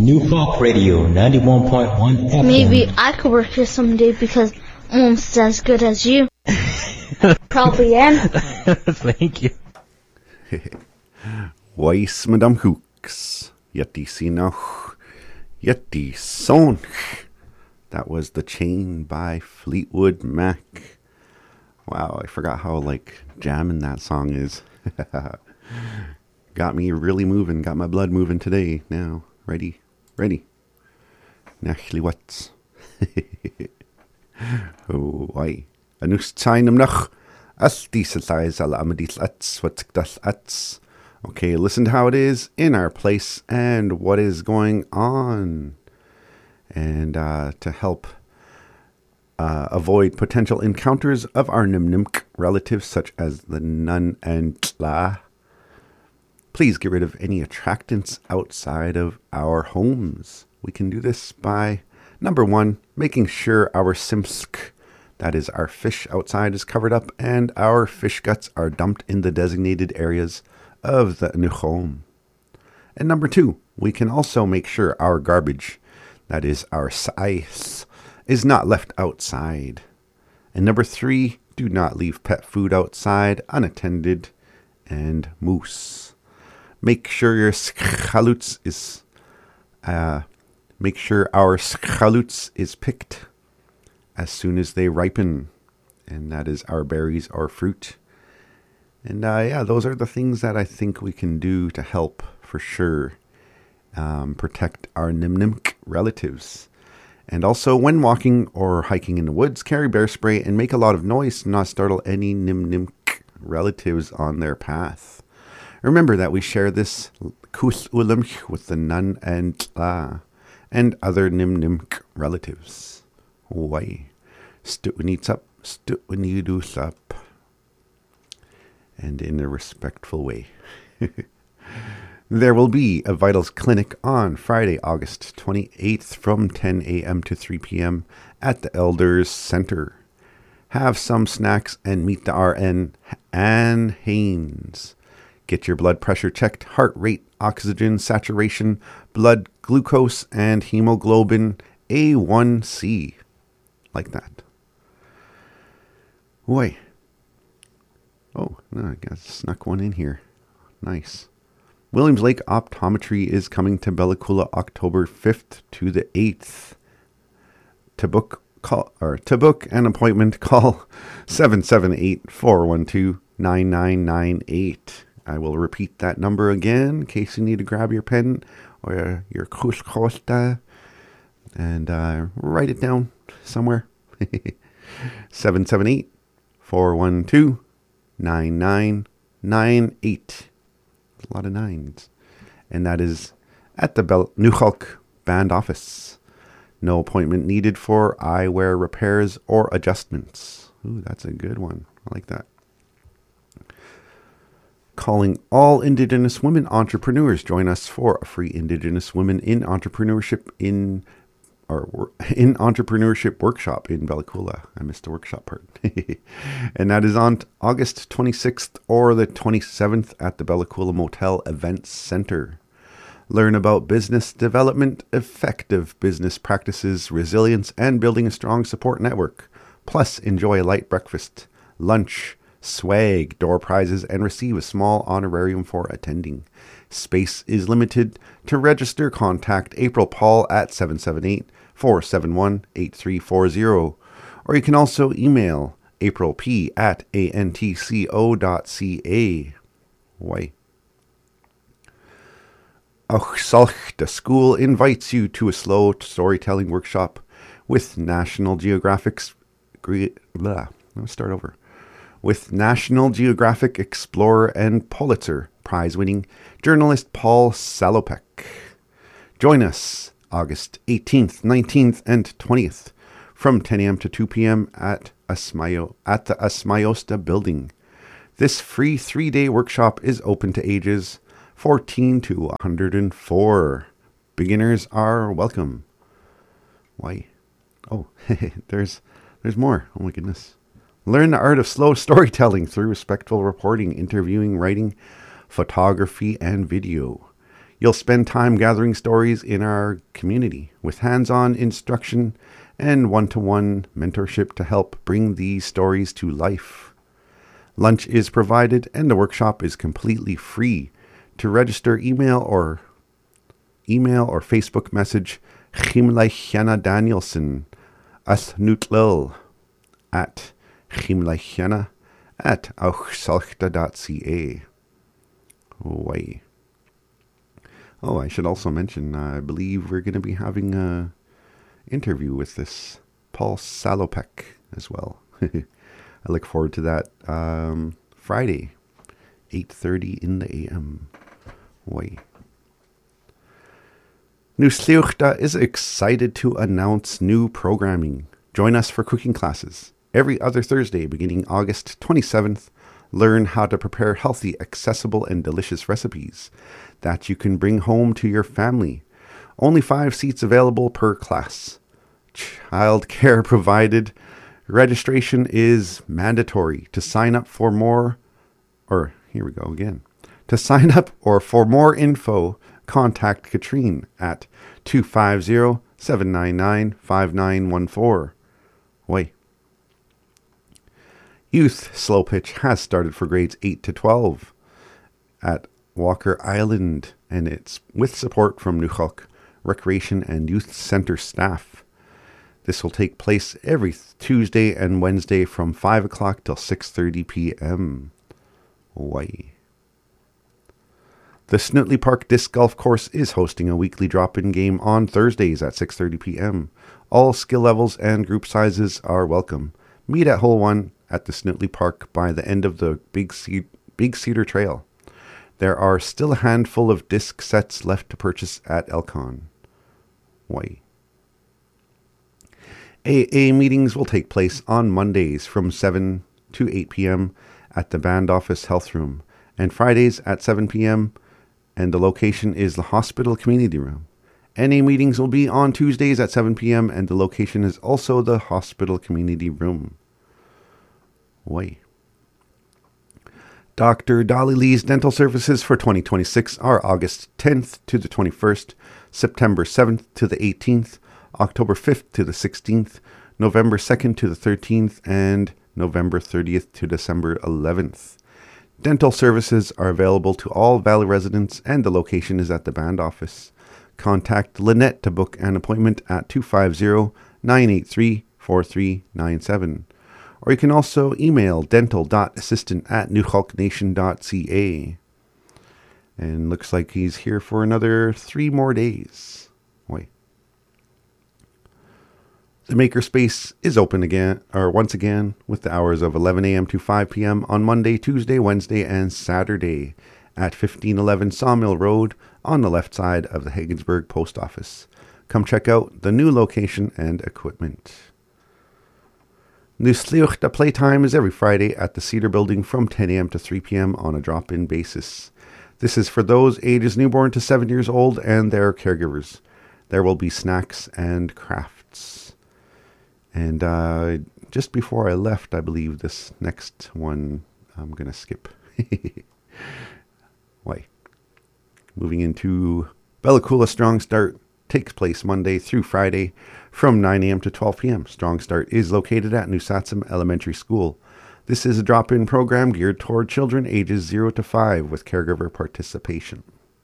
New Talk Radio 91.1 FM. Maybe I could work here someday because I'm almost as good as you. Probably am. Thank you. Weiss Madame Hooks. Yeti Sinoch. Yeti Sonch. That was The Chain by Fleetwood Mac. Wow, I forgot how, jamming that song is. Got me really moving, got my blood moving today. Now, ready. Nachli what's? Oh, why? Anus tsainam nach. As dieselais al amadis ats, what's das ats? Okay, listen to how it is in our place and what is going on. And to help avoid potential encounters of our Nimnimk relatives, such as the Nun and Tla, please get rid of any attractants outside of our homes. We can do this by, number 1, making sure our simsk, that is our fish outside, is covered up and our fish guts are dumped in the designated areas of the nuchom. And number 2, we can also make sure our garbage, that is our sais, is not left outside. And number 3, do not leave pet food outside unattended. And moose. Make sure your schalots is make sure our schalots is picked as soon as they ripen, and that is our berries or fruit. And those are the things that I think we can do to help for sure protect our Nimnimk relatives. And also, when walking or hiking in the woods, carry bear spray and make a lot of noise to not startle any Nimnimk relatives on their path. Remember that we share this kus ulamch with the Nun and Tla and other Nimnimk relatives. Why? Stu'units up, and in a respectful way. There will be a Vitals Clinic on Friday, August 28th from 10 a.m. to 3 p.m. at the Elders Center. Have some snacks and meet the RN, Ann Haynes. Get your blood pressure checked, heart rate, oxygen saturation, blood glucose, and hemoglobin A1C. Like that. Boy. Oh, I got snuck one in here. Nice. Williams Lake Optometry is coming to Bella Coola October 5th to the 8th. To book an appointment, call 778-412-9998. I will repeat that number again in case you need to grab your pen or your kuskosta and write it down somewhere. 778-412-9998. A lot of nines. And that is at the Nuchalk Band Office. No appointment needed for eyewear repairs or adjustments. Ooh, that's a good one. I like that. Calling all Indigenous women entrepreneurs. Join us for a free Indigenous Women in Entrepreneurship in Entrepreneurship Workshop in Bella Coola. I missed the workshop part. And that is on August 26th or the 27th at the Bella Coola Motel Events Center. Learn about business development, effective business practices, resilience, and building a strong support network. Plus, enjoy a light breakfast, lunch, swag, door prizes, and receive a small honorarium for attending. Space is limited. To register, contact April Paul at 778-471-8340. Or you can also email aprilp@antco.ca. Why? Ochsalch, the school invites you to a slow storytelling workshop with National Geographic's... With National Geographic Explorer and Pulitzer Prize-winning journalist Paul Salopek. Join us August 18th, 19th, and 20th from 10 a.m. to 2 p.m. at the Asmayosta Building. This free 3-day workshop is open to ages 14 to 104. Beginners are welcome. Why? Oh, there's more. Oh my goodness. Learn the art of slow storytelling through respectful reporting, interviewing, writing, photography, and video. You'll spend time gathering stories in our community with hands-on instruction and one-to-one mentorship to help bring these stories to life. Lunch is provided and the workshop is completely free. To register, email or Facebook message Chimleichana Danielson Nutlil at chimleichana@auchsalchta.ca. Way. Oh, I should also mention, I believe we're going to be having an interview with this Paul Salopek as well. I look forward to that Friday, 8:30 in the a.m. Way. Nusliuchta is excited to announce new programming. Join us for cooking classes every other Thursday beginning August 27th. Learn how to prepare healthy, accessible, and delicious recipes that you can bring home to your family. Only 5 seats available per class. Child care provided. Registration is mandatory. To sign up for more, To sign up or for more info, contact Katrine at 250-799-5914. Wait. Youth Slow Pitch has started for grades 8 to 12 at Walker Island, and it's with support from Nuchalk Recreation and Youth Center staff. This will take place every Tuesday and Wednesday from 5 o'clock till 6:30 p.m. Why? The Snotley Park Disc Golf Course is hosting a weekly drop-in game on Thursdays at 6:30 p.m. All skill levels and group sizes are welcome. Meet at Hole 1 at the Snotley Park by the end of the Big Cedar Trail. There are still a handful of disc sets left to purchase at Elcon. Why? AA meetings will take place on Mondays from 7 to 8 p.m. at the Band Office Health Room, and Fridays at 7 p.m., and the location is the Hospital Community Room. NA meetings will be on Tuesdays at 7 p.m., and the location is also the Hospital Community Room. Why? Dr. Dolly Lee's dental services for 2026 are August 10th to the 21st, September 7th to the 18th, October 5th to the 16th, November 2nd to the 13th, and November 30th to December 11th. Dental services are available to all Valley residents, and the location is at the Band Office. Contact Lynette to book an appointment at 250-983-4397. Or you can also email dental.assistant@newhalknation.ca. And looks like he's here for another 3 more days. Wait. The Makerspace is open once again, with the hours of 11 a.m. to 5 p.m. on Monday, Tuesday, Wednesday, and Saturday at 1511 Sawmill Road on the left side of the Haggensburg Post Office. Come check out the new location and equipment. Nusliuchta playtime is every Friday at the Cedar Building from 10 a.m. to 3 p.m. on a drop-in basis. This is for those ages newborn to 7 years old and their caregivers. There will be snacks and crafts. And just before I left, I believe this next one I'm going to skip. Why? Moving into Bella Coola Strong Start takes place Monday through Friday from 9 a.m. to 12 p.m. Strong Start is located at New Satsum Elementary School. This is a drop-in program geared toward children ages 0 to 5 with caregiver participation.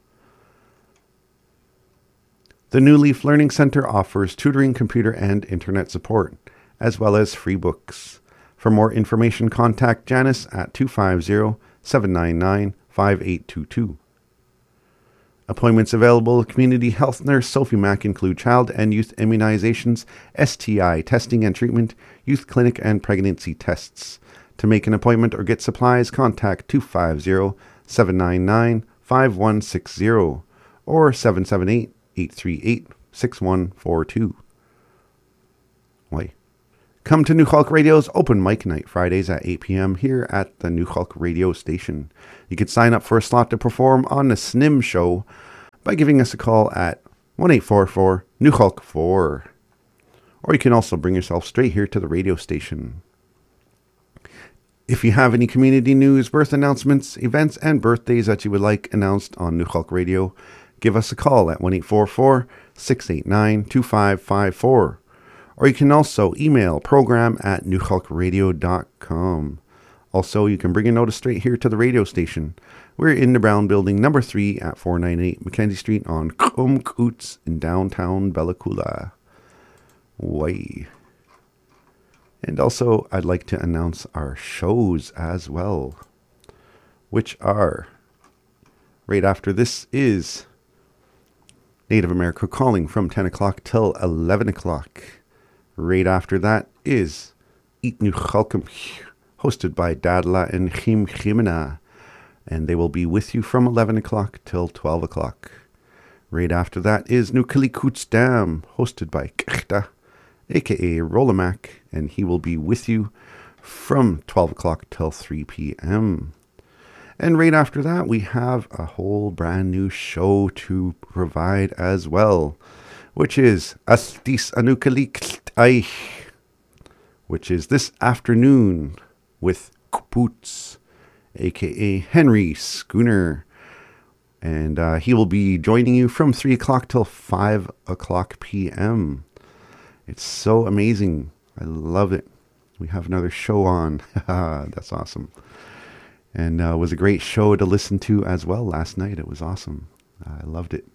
The New Leaf Learning Center offers tutoring, computer, and internet support, as well as free books. For more information, contact Janice at 250-799-5822. Appointments available. Community Health Nurse Sophie Mack include child and youth immunizations, STI testing and treatment, youth clinic, and pregnancy tests. To make an appointment or get supplies, contact 250-799-5160 or 778-838-6142. Why? Come to New Hulk Radio's Open Mic Night Fridays at 8 p.m. here at the New Hulk Radio station. You can sign up for a slot to perform on the SNIM show by giving us a call at 1-844-NEW-HULK-4. Or you can also bring yourself straight here to the radio station. If you have any community news, birth announcements, events, and birthdays that you would like announced on New Hulk Radio, give us a call at 1-844-689-2554. Or you can also email program@newchalkradio.com. Also, you can bring a notice straight here to the radio station. We're in the Brown Building, number 3 at 498 Mackenzie Street on Coomcoots in downtown Bella Coola. Way. And also, I'd like to announce our shows as well, which are, right after this is Native America Calling from 10 o'clock till 11 o'clock. Right after that is Eat New Chalkum, hosted by Dadla and Chim Chimena, and they will be with you from 11 o'clock till 12 o'clock. Right after that is New Kilikoots Dam, hosted by Kechta, a.k.a. Rolamac, and he will be with you from 12 o'clock till 3 p.m. And right after that, we have a whole brand new show to provide as well, which is Astis Anukalik Aich, which is this afternoon with Kupoots, a.k.a. Henry Schooner. And he will be joining you from 3 o'clock till 5 o'clock p.m. It's so amazing. I love it. We have another show on. That's awesome. And it was a great show to listen to as well last night. It was awesome. I loved it.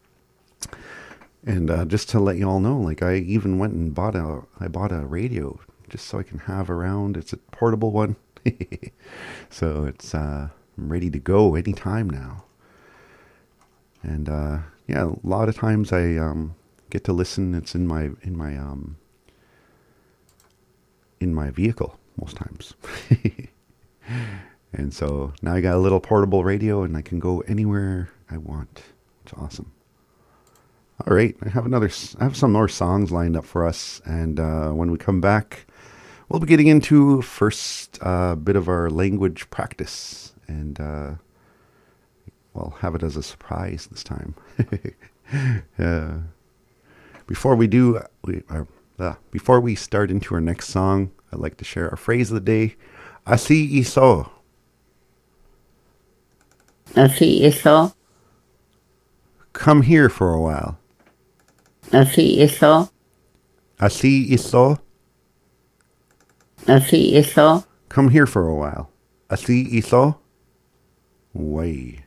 And just to let you all know, like, I even went and bought a radio just so I can have around. It's a portable one. So it's I'm ready to go anytime now. And yeah, a lot of times I get to listen. It's in my vehicle most times. And so now I got a little portable radio and I can go anywhere I want. It's awesome. All right, I have some more songs lined up for us, and when we come back, we'll be getting into first bit of our language practice, and we'll have it as a surprise this time. Before we start into our next song, I'd like to share our phrase of the day. Asi iso. Asi iso. Come here for a while. Asi iso. Asi iso. Asi iso. Come here for a while. Asi iso. Way.